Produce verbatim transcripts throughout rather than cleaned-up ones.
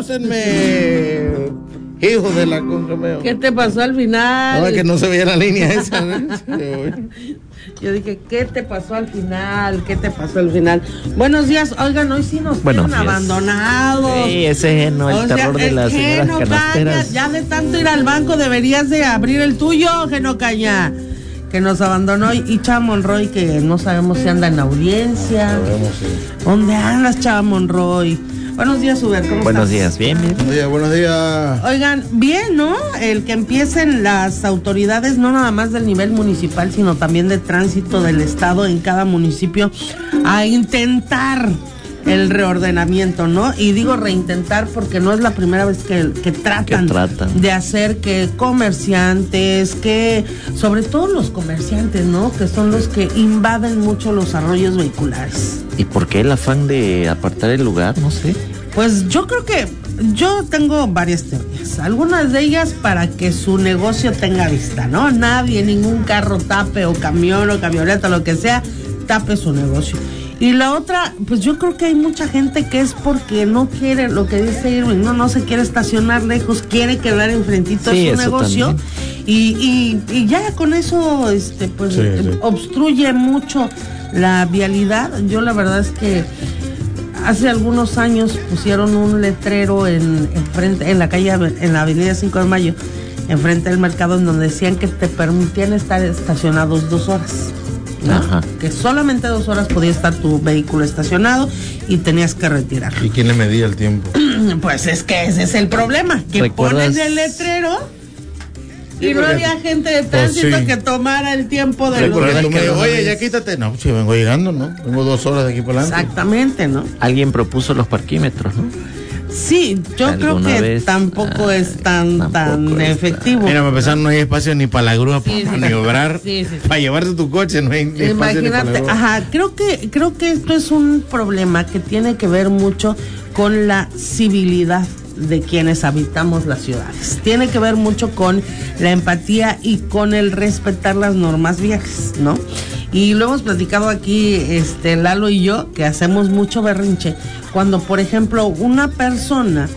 pásenme. Hijo de la concha. ¿Qué te pasó al final? No, es que no se veía la línea esa. Yo dije, ¿qué te pasó al final? ¿Qué te pasó al final? Buenos días, oigan, hoy sí nos tienen abandonados. Sí, ese es no, el o terror sea, de las señoras Geno canasteras. Caña, ya de tanto ir al banco deberías de abrir el tuyo, Geno Caña, que nos abandonó. Y Chava Monroy, que no sabemos si anda en audiencia. Sabemos, sí. ¿Dónde andas, Chava Monroy? Buenos días, Uber, ¿cómo buenos estás? días, bien, bien. Buenos días, buenos días. Oigan, bien, ¿no? El que empiecen las autoridades, no nada más del nivel municipal, sino también de tránsito del estado en cada municipio, a intentar el reordenamiento, ¿no? Y digo reintentar porque no es la primera vez que, que, tratan, que tratan de hacer que comerciantes, que sobre todo los comerciantes, ¿no? Que son los que invaden mucho los arroyos vehiculares. ¿Y por qué el afán de apartar el lugar? No sé. Pues yo creo que yo tengo varias teorías. Algunas de ellas para que su negocio tenga vista, ¿no? Nadie, ningún carro tape o camión o camioneta, lo que sea, tape su negocio. Y la otra, pues yo creo que hay mucha gente que es porque no quiere, lo que dice Irving, no, no se quiere estacionar lejos, quiere quedar enfrentito sí, de su negocio y, y, y ya con eso este pues sí, sí. obstruye mucho la vialidad. Yo la verdad es que hace algunos años pusieron un letrero en, en frente, en la calle, en la avenida cinco de mayo, enfrente del mercado, en donde decían que te permitían estar estacionados dos horas. ¿no? Ajá. Que solamente dos horas podía estar tu vehículo estacionado y tenías que retirarlo. ¿Y quién le medía el tiempo? Pues es que ese es el problema, que ponen el letrero y no había gente de tránsito pues sí. que tomara el tiempo de los tú me dices, oye, ya quítate. No, si vengo llegando, ¿no? Vengo dos horas de aquí para adelante. Exactamente, ¿no? Alguien propuso los parquímetros, ¿no? Sí, yo creo que vez? tampoco ah, es tan tampoco tan es efectivo. Mira, para empezar, no hay espacio ni para la grúa sí, para sí, maniobrar. Sí, sí, sí. Para llevarte tu coche no hay espacio. Imagínate, ni para la ajá, creo que creo que esto es un problema que tiene que ver mucho con la civilidad de quienes habitamos las ciudades. Tiene que ver mucho con la empatía y con el respetar las normas viales, ¿no? Y lo hemos platicado aquí, este, Lalo y yo, que hacemos mucho berrinche cuando, por ejemplo, una persona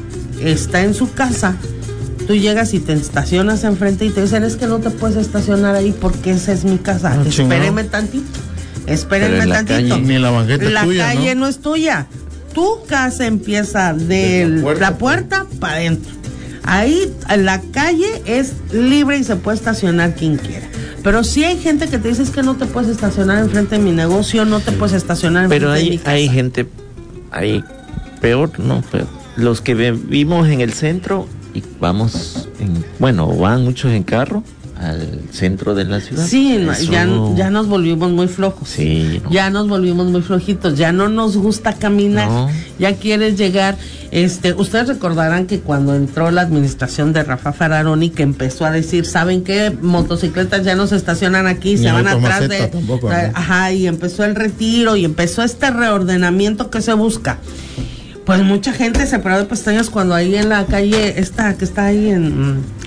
está en su casa, tú llegas y te estacionas enfrente y te dicen, es que no te puedes estacionar ahí porque esa es mi casa. No, espéreme no. tantito, espérenme tantito. Calle, ni la banqueta la es tuya, calle ¿no? no es tuya. Tu casa empieza de la puerta, la puerta para adentro. Ahí la calle es libre y se puede estacionar quien quiera. Pero sí hay gente que te dice es que no te puedes estacionar enfrente de mi negocio, no te puedes estacionar enfrente Pero hay, de mi casa. hay gente, hay peor, no, pero los que vivimos en el centro y vamos, en, bueno, van muchos en carro al centro de la ciudad. Sí, no, ya, ya nos volvimos muy flojos. Sí. No. Ya nos volvimos muy flojitos, ya no nos gusta caminar, no. ya quieres llegar. Este, ustedes recordarán que cuando entró la administración de Rafa Ferraroni, que empezó a decir, ¿saben qué? Motocicletas ya no se estacionan aquí, Ni se van atrás de... Tampoco, ¿no? Ajá, y empezó el retiro y empezó este reordenamiento que se busca. Pues mucha gente se paró de pestañas cuando ahí en la calle, esta que está ahí en...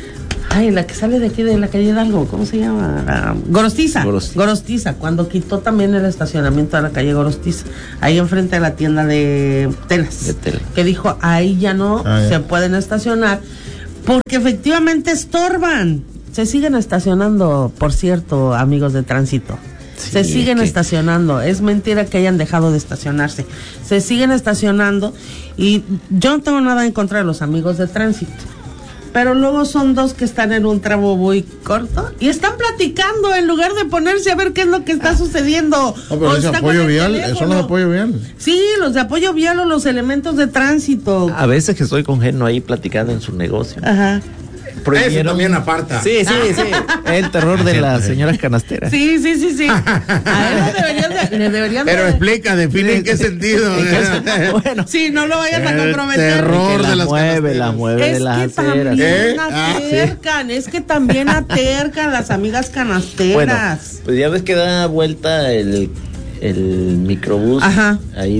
Ay, la que sale de aquí de la calle Hidalgo, ¿cómo se llama? La Gorostiza. Gorostiza. Gorostiza, cuando quitó también el estacionamiento de la calle Gorostiza, ahí enfrente de la tienda de telas, de tela. que dijo, ahí ya no ah, se ya. pueden estacionar, porque efectivamente estorban. Se siguen estacionando, por cierto, amigos de tránsito. Sí, se siguen que... estacionando. Es mentira que hayan dejado de estacionarse. Se siguen estacionando y yo no tengo nada en contra de los amigos de tránsito. Pero luego son dos que están en un tramo muy corto y están platicando en lugar de ponerse a ver qué es lo que está sucediendo. No, pero ese apoyo vial, son los de apoyo vial. Sí, los de apoyo vial o los elementos de tránsito. A veces que estoy con Geno ahí platicando en su negocio. Ajá. Eso también aparta. Sí, sí, sí. El terror de las señoras canasteras. Sí, sí, sí, sí. A él le deberían de, le deberían Pero de... explica, define en qué sentido. Bueno, sí, no lo vayas a comprometer. El terror la de las mueve, la mueve es de las que aceras. también ¿Eh? atercan, ah, sí. es que también atercan las amigas canasteras. Bueno, pues ya ves que da vuelta el el microbús. Ajá. Ahí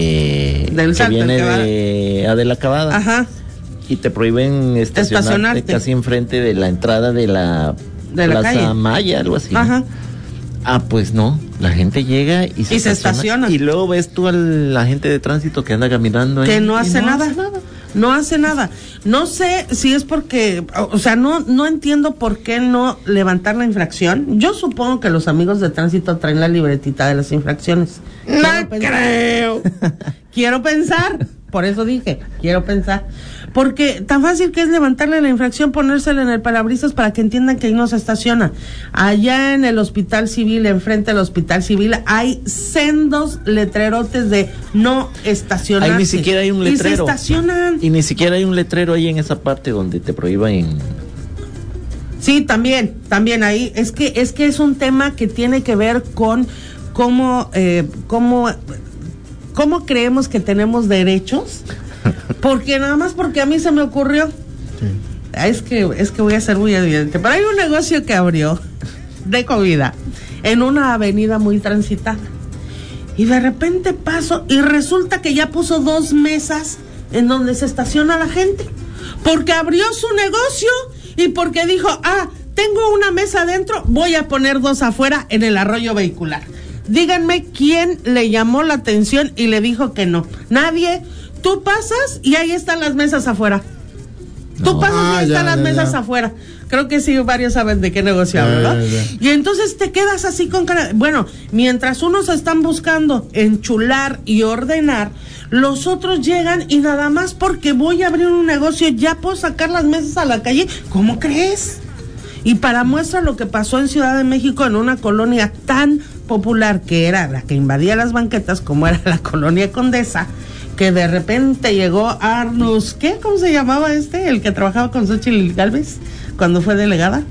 de del que salto, viene que de a de la Cabada. Ajá. Y te prohíben estacionarte, estacionarte casi enfrente de la entrada de la, de la Plaza calle. Maya, algo así. Ajá. Ah, pues no, la gente llega y se, y se estaciona. Y luego ves tú a la gente de tránsito que anda caminando ahí. Que no hace no nada. Hace nada. no hace nada. No sé si es porque, o sea, no no entiendo por qué no levantar la infracción. Yo supongo que los amigos de tránsito traen la libretita de las infracciones. No creo. Quiero pensar, por eso dije, quiero pensar. Porque tan fácil que es levantarle la infracción, ponérsela en el parabrisas para que entiendan que ahí no se estaciona. Allá en el Hospital Civil, enfrente del Hospital Civil, hay sendos letrerotes de no estacionarse. Ahí ni siquiera hay un letrero. Y se estacionan. Y ni siquiera hay un letrero ahí en esa parte donde te prohíban. Sí, también, también ahí. Es que es que es un tema que tiene que ver con cómo, eh, cómo, cómo creemos que tenemos derechos. Porque nada más porque a mí se me ocurrió. Sí. Es que es que voy a ser muy evidente. Pero hay un negocio que abrió de comida en una avenida muy transitada. Y de repente paso y resulta que ya puso dos mesas en donde se estaciona la gente. Porque abrió su negocio y porque dijo, ah, tengo una mesa adentro, voy a poner dos afuera en el arroyo vehicular. Díganme quién le llamó la atención y le dijo que no. Nadie. Tú pasas y ahí están las mesas afuera. Tú no, pasas ah, y ahí ya, están las ya, mesas ya. afuera. Creo que sí, varios saben de qué negocio hablo, ¿no? Y entonces te quedas así con cara. Bueno, mientras unos están buscando enchular y ordenar, los otros llegan y nada más porque voy a abrir un negocio, ya puedo sacar las mesas a la calle. ¿Cómo crees? Y para muestra lo que pasó en Ciudad de México, en una colonia tan popular que era la que invadía las banquetas, como era la colonia Condesa, que de repente llegó Arnus, ¿qué? ¿Cómo se llamaba este? El que trabajaba con Xochitl Gálvez cuando fue delegada.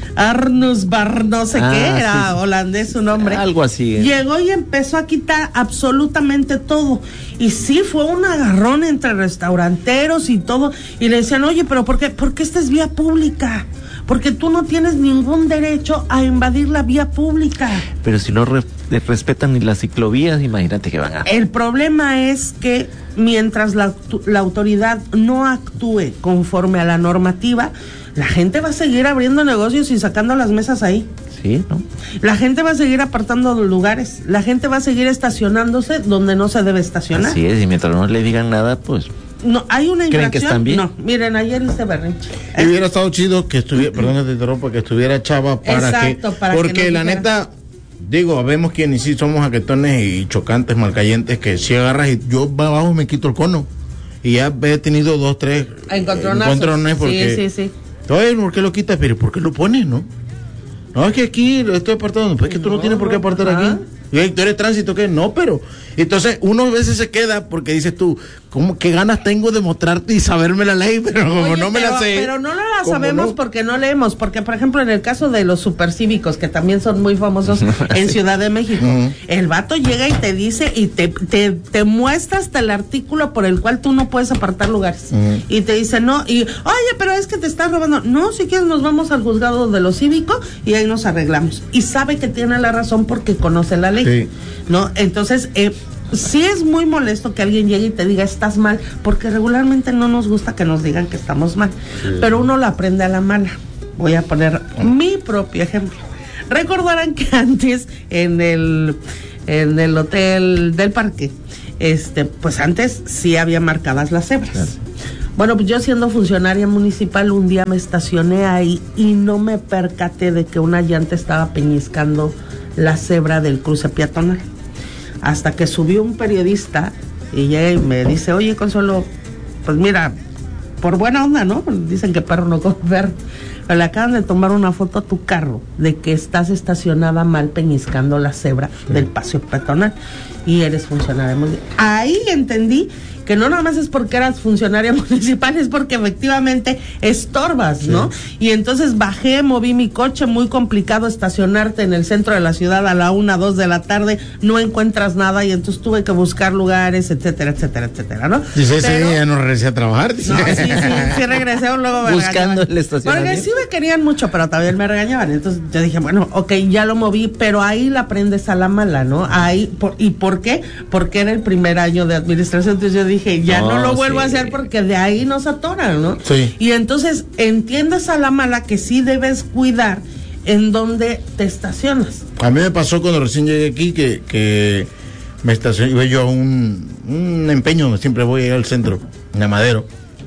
Arnus Bar, no sé ah, qué, era sí, sí. holandés su nombre. Algo así. ¿eh? Llegó y empezó a quitar absolutamente todo. Y sí, fue un agarrón entre restauranteros y todo. Y le decían, oye, pero ¿por qué? Porque esta es vía pública. Porque tú no tienes ningún derecho a invadir la vía pública. Pero si no re- respetan ni las ciclovías, imagínate que van a... El problema es que mientras la, la autoridad no actúe conforme a la normativa, la gente va a seguir abriendo negocios y sacando las mesas ahí. Sí, ¿no? La gente va a seguir apartando lugares, la gente va a seguir estacionándose donde no se debe estacionar. Así es, y mientras no le digan nada, pues... No, hay una infracción. ¿Creen que están bien? No, miren, ayer hice berrinche. Y hubiera estado chido que estuviera, perdón que te interrumpa, que estuviera Chava para Exacto, que, para porque que la dijera. Neta, digo, vemos quienes sí somos jaquetones y chocantes, malcayentes, que si agarras y yo abajo me quito el cono. Y ya he tenido dos, tres encontronazos. encontrones porque, sí, sí, sí. Oye, ¿por qué lo quitas? Pero ¿por qué lo pones, no? No, es que aquí lo estoy apartando. Pues es que tú no, no tienes por qué apartar ajá. aquí. ¿Y tú eres tránsito qué? No, pero... Entonces, uno a veces se queda porque dices tú, ¿cómo, qué ganas tengo de mostrarte y saberme la ley? Pero como Oye, no me pero, la sé... Pero no la sabemos no? porque no leemos. Porque, por ejemplo, en el caso de los supercívicos, que también son muy famosos en Ciudad de México, uh-huh. el vato llega y te dice y te, te, te muestra hasta el artículo por el cual tú no puedes apartar lugares. Uh-huh. Y te dice, no, y, oye, pero es que te estás robando. No, si quieres nos vamos al juzgado de lo cívico y ahí nos arreglamos. Y sabe que tiene la razón porque conoce la ley. Sí. ¿No? Entonces, eh, sí es muy molesto que alguien llegue y te diga estás mal, porque regularmente no nos gusta que nos digan que estamos mal, sí. pero uno lo aprende a la mala. Voy a poner oh. mi propio ejemplo. Recordarán que antes en el en el hotel del parque, este, pues antes sí había marcadas las cebras. Claro. Bueno, pues yo siendo funcionaria municipal un día me estacioné ahí y no me percaté de que una llanta estaba peñiscando la cebra del cruce peatonal. Hasta que subió un periodista y llega y me dice, oye, Consuelo, pues mira, por buena onda, ¿no? Dicen que perro no come perro. Pero le acaban de tomar una foto a tu carro de que estás estacionada mal peñiscando la cebra sí. del paso peatonal y eres funcionaria municipal. Ahí entendí que no nada más es porque eras funcionaria municipal, es porque efectivamente estorbas, ¿no? Sí. Y entonces bajé, moví mi coche, muy complicado estacionarte en el centro de la ciudad a la una, dos de la tarde, no encuentras nada y entonces tuve que buscar lugares, etcétera, etcétera, etcétera, ¿no? Dice, ese día ya no regresé a trabajar. Dice. No, sí, sí, sí regresé, luego me buscando el estacionamiento. Porque sí me querían mucho, pero también me regañaban, entonces yo dije, bueno, ok, ya lo moví, pero ahí la aprendes a la mala, ¿no? Ahí, por, ¿y por qué? Porque era el primer año de administración, entonces yo dije, Dije, ya no, no lo vuelvo sí. a hacer porque de ahí nos atoran, ¿no? Sí. Y entonces entiendes a la mala que sí debes cuidar en donde te estacionas. A mí me pasó cuando recién llegué aquí que, que me estacioné, iba yo a un, un empeño donde siempre voy al centro, en Madero,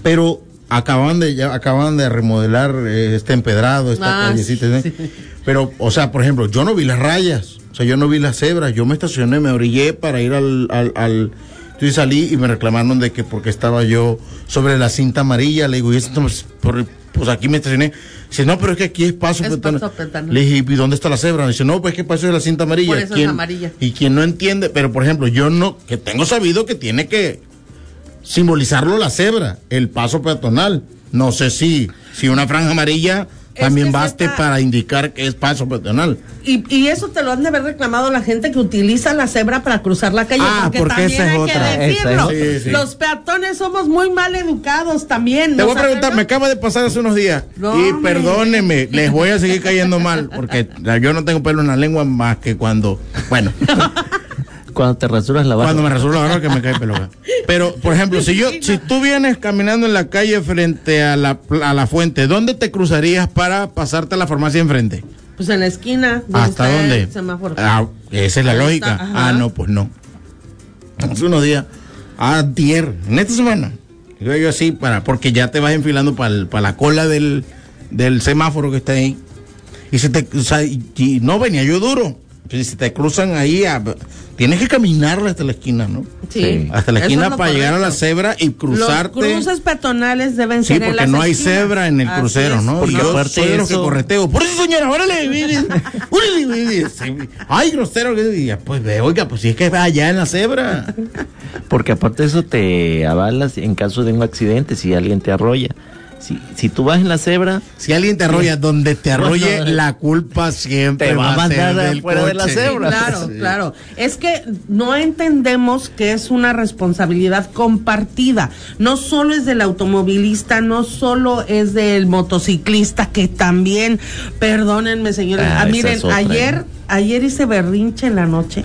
pero acaban de ya acaban de remodelar eh, este empedrado, esta ah, callecita, ¿eh? sí. Pero, o sea, por ejemplo, yo no vi las rayas, o sea, yo no vi las cebras, yo me estacioné, me orillé para ir al, al, al entonces salí y me reclamaron de que porque estaba yo sobre la cinta amarilla, le digo, y esto, por, pues aquí me estacioné. Dice, no, pero es que aquí es paso es peatonal. paso peatonal. Le dije, ¿y dónde está la cebra? Dice, no, pues es que paso es la cinta amarilla. Por eso ¿Quién, es amarilla. Y quien no entiende, pero por ejemplo, yo no, que tengo sabido que tiene que simbolizarlo la cebra, el paso peatonal. No sé si, si una franja amarilla Es también que baste sepa- para indicar que es paso peatonal. Y, y eso te lo han de haber reclamado la gente que utiliza la cebra para cruzar la calle. Ah, porque, porque también esa es hay otra. que decirlo. Esa es otra. Sí, sí. Los peatones somos muy mal educados también. Te voy Nos a preguntar, atrevemos- me acaba de pasar hace unos días. No, y hombre. perdóneme, les voy a seguir cayendo mal, porque yo no tengo pelo en la lengua más que cuando, bueno, Cuando te rasuras la barba. cuando me resuelvo la barba que me cae pelo. Pero, por ejemplo, si yo, si tú vienes caminando en la calle frente a la, a la fuente, ¿dónde te cruzarías para pasarte a la farmacia enfrente? Pues en la esquina. donde ¿Hasta está dónde? el semáforo. Ah, esa es la Ahí lógica. está, ajá. Ah, no, pues no. Hace unos días, ayer, en esta semana, iba yo así, para, porque ya te vas enfilando para la cola del, del semáforo que está ahí. Y se te, o sea, y, y no venía yo duro. Entonces, si te cruzan ahí, a, tienes que caminar hasta la esquina, ¿no? Sí. Sí. Hasta la Eso esquina es lo para llegar a la correcto. cebra y cruzarte. Los cruces peatonales deben Sí, ser en porque las no hay esquinas. cebra en el Así crucero, es. ¿no? Porque Yo aparte soy de los que eso- correteo. Por eso, señora, órale, mire, órale, mire. Sí, ay, grosero. que diga, Pues ve, oiga, pues si es que va allá en la cebra. Porque aparte de eso te avalas en caso de un accidente, si alguien te arrolla. Si, si tú vas en la cebra, Si alguien te arrolla, donde te arrolle, Bueno, la culpa siempre te va a va a ser mandar del afuera de la coche. cebra. Claro, Sí. claro. Es que no entendemos que es una responsabilidad compartida. No solo es del automovilista, no solo es del motociclista, que también, perdónenme, señores. Ah, Ah, esa miren, es otra, ayer, ¿no? ayer hice berrinche en la noche.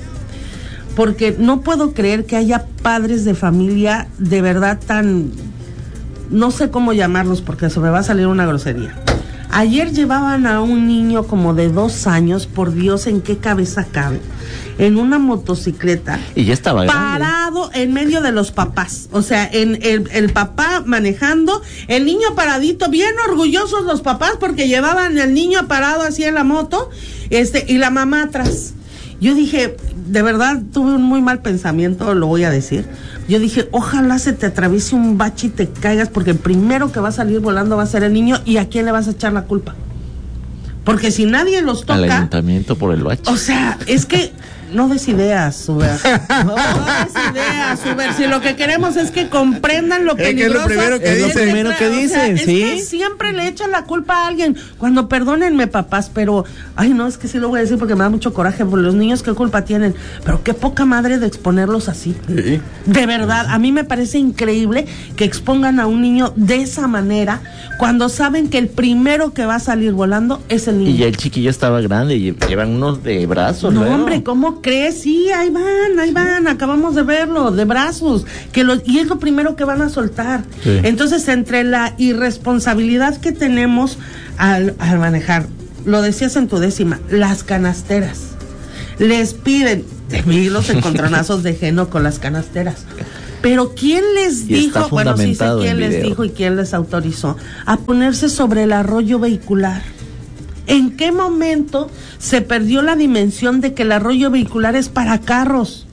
Porque no puedo creer que haya padres de familia de verdad tan, no sé cómo llamarlos porque se me va a salir una grosería. Ayer llevaban a un niño como de dos años, por Dios, ¿en qué cabeza cabe? En una motocicleta, y ya estaba grande. parado en medio de los papás. O sea, en el, el papá manejando, el niño paradito, bien orgullosos los papás porque llevaban al niño parado así en la moto, este, y la mamá atrás. Yo dije, de verdad, tuve un muy mal pensamiento, lo voy a decir. Yo dije, ojalá se te atraviese un bache y te caigas, porque el primero que va a salir volando va a ser el niño, y ¿a quién le vas a echar la culpa? Porque si nadie los Al toca, ayuntamiento por el bache. o sea, es que no des ideas, Suber. No des ideas, Suber. Si lo que queremos es que comprendan lo Es que es peligroso. lo primero que Es lo dicen. primero que o sea, dicen, es sí. que siempre le echan la culpa a alguien. Cuando, perdónenme, papás, pero, ay, no, es que sí lo voy a decir porque me da mucho coraje por los niños, ¿qué culpa tienen? Pero qué poca madre de exponerlos así. Sí. De verdad, a mí me parece increíble que expongan a un niño de esa manera cuando saben que el primero que va a salir volando es el niño. Y ya el chiquillo estaba grande, y llevan unos de brazos. No, luego. hombre, ¿cómo crees? Sí, ahí van, ahí van, acabamos de verlo, de brazos, que los, y es lo primero que van a soltar. Sí. Entonces, entre la irresponsabilidad que tenemos al, al manejar, lo decías en tu décima, las canasteras, les piden, te vi los encontronazos de Geno con las canasteras. Pero ¿quién les Y está dijo, bueno, sí sé fundamentado quién en les video. dijo y quién les autorizó a ponerse sobre el arroyo vehicular? ¿En qué momento se perdió la dimensión de que el arroyo vehicular es para carros,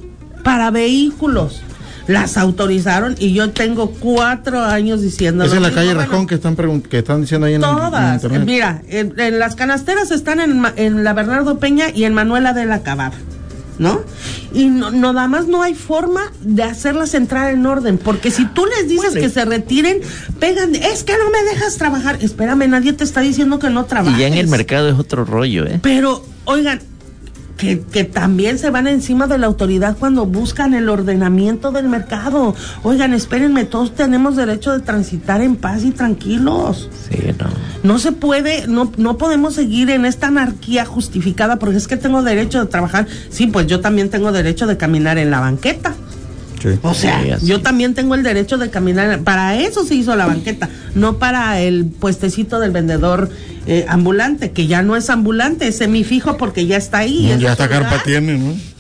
para vehículos? Las autorizaron y yo tengo cuatro años diciendo. Esa es la lo calle mismo. Rajón Bueno, que están pregun- que están diciendo ahí en, en todas. internet. Mira, en, en las canasteras están en, Ma- en la Bernardo Peña y en Manuela de la Cabada, ¿no? Y no, no, nada más no hay forma de hacerlas entrar en orden, porque si tú les dices Bueno, que se retiren, pegan, es que no me dejas trabajar. Espérame, nadie te está diciendo que no trabajes. Y ya en el mercado es otro rollo, ¿eh? Pero, oigan, que, que también se van encima de la autoridad cuando buscan el ordenamiento del mercado. Oigan, espérenme, todos tenemos derecho de transitar en paz y tranquilos. Sí, no. No se puede, no, no podemos seguir en esta anarquía justificada porque es que tengo derecho de trabajar. Sí, pues yo también tengo derecho de caminar en la banqueta. Sí. O sea, Sí, así. yo también tengo el derecho de caminar. Para eso se hizo la banqueta, no para el puestecito del vendedor eh, ambulante, que ya no es ambulante, es semifijo porque ya está ahí. No, es ya su hasta lugar. carpa tiene, ¿no?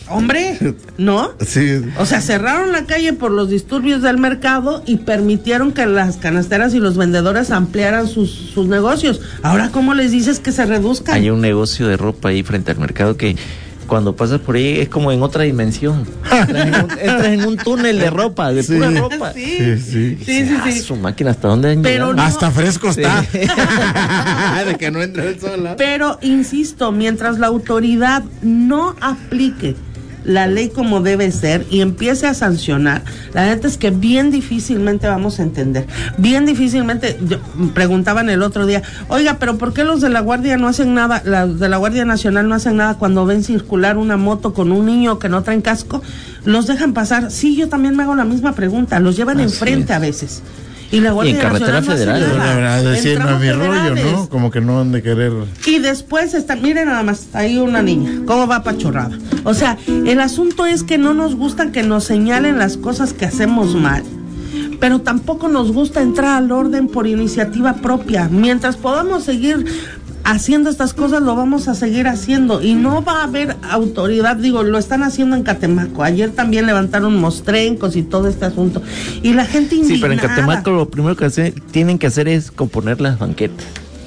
Hombre, ¿no? Sí. O sea, cerraron la calle por los disturbios del mercado y permitieron que las canasteras y los vendedores ampliaran sus, sus negocios. Ahora, ¿cómo les dices que se reduzcan? Hay un negocio de ropa ahí frente al mercado que cuando pasas por ahí es como en otra dimensión. Entras en un, entras en un túnel de ropa, de Sí. pura ropa. Sí, Sí, sí. sí, sí, Ah, sí. su máquina, ¿hasta dónde han Pero llegado? no- Hasta fresco Sí. está. De que no entra el sol. ¿ah? Pero, insisto, mientras la autoridad no aplique la ley como debe ser y empiece a sancionar, la neta es que bien difícilmente vamos a entender. Bien difícilmente, yo, preguntaban el otro día, oiga, pero ¿por qué los de la Guardia no hacen nada, los de la Guardia Nacional no hacen nada cuando ven circular una moto con un niño que no traen casco? ¿Los dejan pasar? Sí, yo también me hago la misma pregunta, los llevan Así enfrente es. a veces. Y la Guardia Y en carretera Nacional federal, no hace Yo nada. la verdad En decir, no es tramos mi rollo, federales. ¿no? Como que no han de querer. Y después está, miren nada más, ahí una niña, cómo va apachorrada. O sea, el asunto es que no nos gusta que nos señalen las cosas que hacemos mal, pero tampoco nos gusta entrar al orden por iniciativa propia. Mientras podamos seguir haciendo estas cosas, lo vamos a seguir haciendo y no va a haber autoridad. Digo, lo están haciendo en Catemaco. Ayer también levantaron mostrencos y todo este asunto. Y la gente indignada. Sí, pero en Catemaco lo primero que hace- tienen que hacer es componer las banquetas.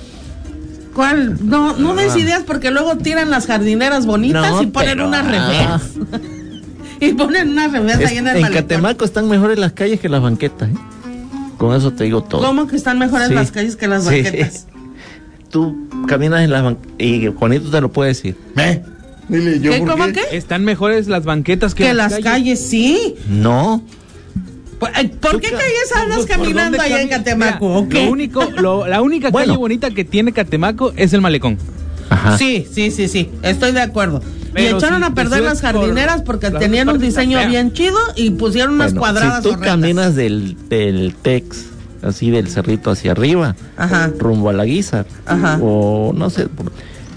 ¿Cuál? No, no des Ah. ideas porque luego tiran las jardineras bonitas No, y ponen pero, unas ah. reveas. Y ponen unas reveas Es- ahí en el en malecón. Catemaco están mejores las calles que las banquetas, ¿eh? Con eso te digo todo. ¿Cómo que están mejores Sí. las calles que las Sí. banquetas? Tú caminas en las banquetas y Juanito te lo puede decir. ¿Eh? Dile, ¿yo ¿Qué? por ¿Cómo qué? qué? Están mejores las banquetas que, Que las calles, sí. No. Pues, ay, ¿Por Tú qué ca- calles andas Pues, ¿por caminando dónde allá en cami- Catemaco? Mira, ¿O qué? Lo único, lo- la única Bueno. calle bonita que tiene Catemaco es el malecón. Ajá. Sí, sí, sí, sí, estoy de acuerdo. Pero y echaron si a te perder subes las jardineras por porque las tenían un partes diseño está fea. bien chido y pusieron unas Bueno, cuadradas si tú horrendas. caminas del, del Tex, así del cerrito hacia arriba, Ajá. rumbo a la Guizar, Ajá. o no sé, por-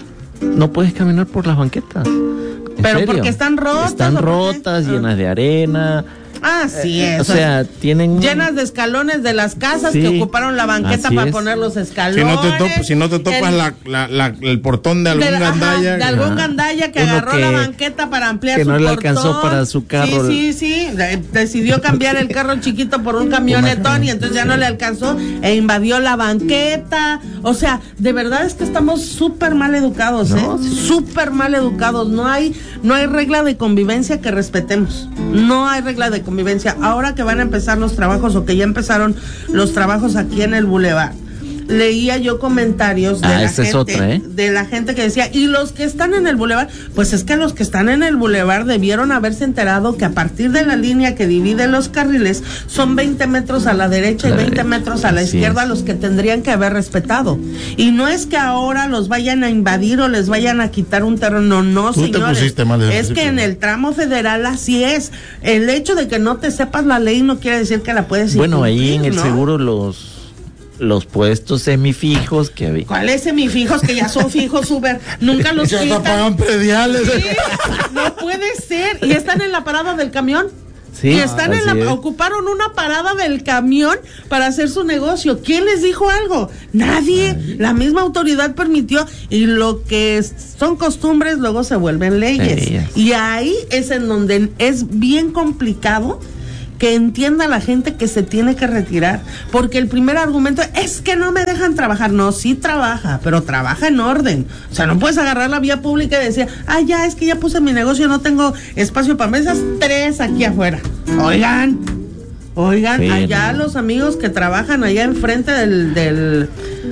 no puedes caminar por las banquetas. ¿En Pero serio? porque están rotas, Están ¿o por qué? rotas, Ah. llenas de arena. Ah, sí, Eh, eso. o sea, tienen Llenas de escalones de las casas Sí, que ocuparon la banqueta así para es. poner los Si escalones. no te, top- si no te topas el- la, la, la- el portón de algún de, ajá, gandalla. de algún Ajá. gandalla que Uno agarró que- la banqueta para ampliar que su no le portón. alcanzó para su carro. Sí, sí, sí. De- decidió cambiar el carro chiquito por un camionetón y entonces ya no le alcanzó e invadió la banqueta. O sea, de verdad es que estamos súper mal educados, No, ¿eh? sí. Súper mal educados. No hay, no hay regla de convivencia que respetemos. No hay regla de convivencia. Ahora que van a empezar los trabajos o que ya empezaron los trabajos aquí en el Boulevard, leía yo comentarios de Ah, la esa es gente, otra, ¿eh? de la gente que decía, y los que están en el bulevar, pues es que los que están en el bulevar debieron haberse enterado que a partir de la línea que divide los carriles son veinte metros a la derecha y La veinte derecha, metros a la así izquierda es. los que tendrían que haber respetado. Y no es que ahora los vayan a invadir o les vayan a quitar un terreno, no, Tú te señores. pusiste mal desde el Es que principio. en el tramo federal así es. El hecho de que no te sepas la ley no quiere decir que la puedes Bueno, ahí en incumplir, el ¿no? seguro los los puestos semifijos que había. ¿Cuáles semifijos que ya son fijos, Uber? Nunca los Ya te quitan. pagan prediales. Sí, no puede ser. Y están en la parada del camión. Sí, y están en así la, es. ocuparon una parada del camión para hacer su negocio. ¿Quién les dijo algo? Nadie. La misma autoridad permitió y lo que es- son costumbres luego se vuelven leyes. Leyes. Y ahí es en donde es bien complicado que entienda la gente que se tiene que retirar, porque el primer argumento es que no me dejan trabajar. No, sí trabaja, pero trabaja en orden. O sea, no puedes agarrar la vía pública y decir, ah, ya, es que ya puse mi negocio, no tengo espacio para mesas, tres aquí afuera. Oigan, oigan, Sí, allá no. los amigos que trabajan allá enfrente del, del,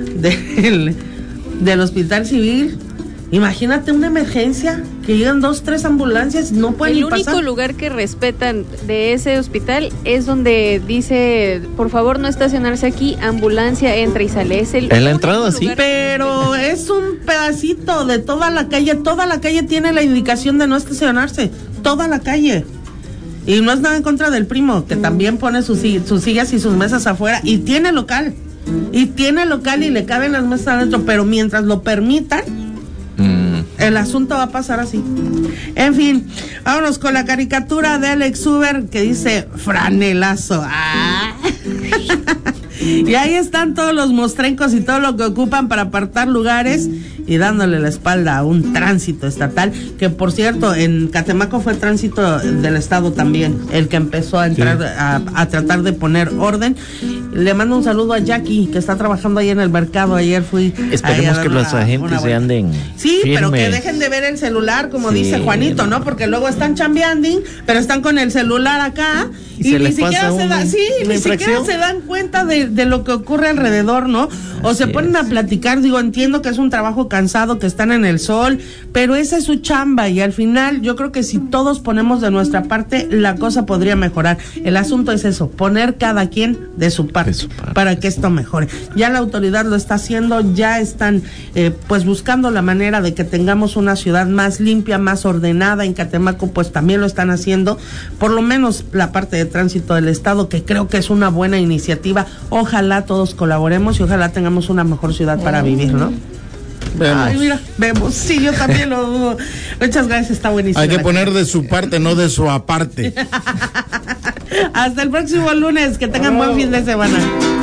del, del hospital civil, imagínate una emergencia, que llegan dos, tres ambulancias, no pueden El ni único pasar. lugar que respetan de ese hospital es donde dice, por favor no estacionarse aquí, ambulancia entra y sale. Es el En la único entrada, sí. lugar que Pero es un pedacito de toda la calle. Toda la calle tiene la indicación de no estacionarse. Toda la calle. Y no es nada en contra del primo, que también pone sus, si- sus sillas y sus mesas afuera. Y tiene local. Y tiene local y le caben las mesas adentro. Pero mientras lo permitan, Mm, el asunto va a pasar así. En fin, vámonos con la caricatura de Alex Uber que dice franelazo. Ah. Y ahí están todos los mostrencos y todo lo que ocupan para apartar lugares. y dándole la espalda a un tránsito estatal, que por cierto, en Catemaco fue tránsito del estado también, el que empezó a entrar sí. a, a tratar de poner orden. Le mando un saludo a Jackie, que está trabajando ahí en el mercado. Ayer fui. Esperemos que los agentes se anden. Sí, firmes. Pero que dejen de ver el celular, como sí, dice Juanito, ¿no? Porque luego están chambeando, pero están con el celular acá y, y ni siquiera se da, sí, ni siquiera se dan cuenta de, de lo que ocurre alrededor, ¿no? O Así se ponen es. a platicar. Digo, entiendo que es un trabajo cansado, que están en el sol, pero esa es su chamba y al final yo creo que si todos ponemos de nuestra parte, la cosa podría mejorar. El asunto es eso, poner cada quien de su parte, de su parte. para que esto mejore. Ya la autoridad lo está haciendo, ya están eh, pues buscando la manera de que tengamos una ciudad más limpia, más ordenada. En Catemaco pues también lo están haciendo, por lo menos la parte de tránsito del estado, que creo que es una buena iniciativa. Ojalá todos colaboremos y ojalá tengamos una mejor ciudad para vivir, ¿no? Vemos. Ay, mira, vemos. Sí, yo también lo dudo. Muchas gracias, está buenísimo. Hay que poner de su parte, no de su aparte. Hasta el próximo lunes, que tengan oh. buen fin de semana.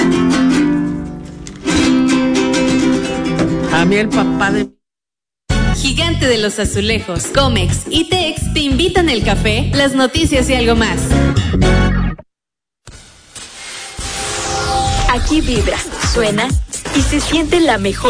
A mí el papá de... Gigante de los Azulejos, Comex y Tex te invitan el café, las noticias y algo más. Aquí vibra, suena y se siente la mejor